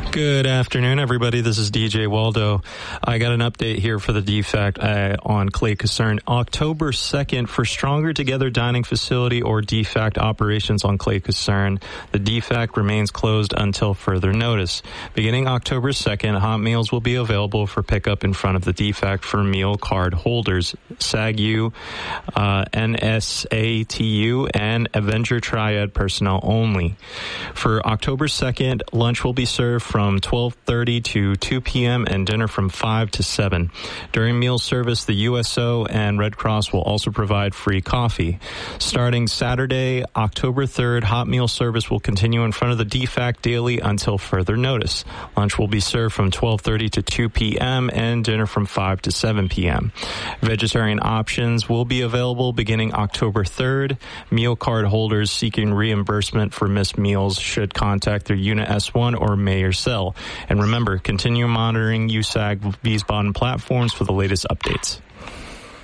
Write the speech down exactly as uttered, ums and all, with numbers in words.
Good afternoon, everybody. This is D J Waldo. I got an update here for the D FACT uh, on Clay Cusern. October second for Stronger Together Dining Facility or D FACT operations on Clay Cusern. The D FACT remains closed until further notice. Beginning October second, hot meals will be available for pickup in front of the D FACT for meal card holders, S A G U, uh, N S A T U, and Avenger Triad personnel only. For October second, lunch will be served from from twelve thirty to two p.m. and dinner from five to seven. During meal service, the U S O and Red Cross will also provide free coffee. Starting Saturday, October third, hot meal service will continue in front of the D FACT daily until further notice. Lunch will be served from twelve thirty to two p.m. and dinner from five to seven p.m. Vegetarian options will be available beginning October third. Meal card holders seeking reimbursement for missed meals should contact their Unit S one or Mayor Cell. And remember, continue monitoring U S A G Wiesbaden platforms for the latest updates.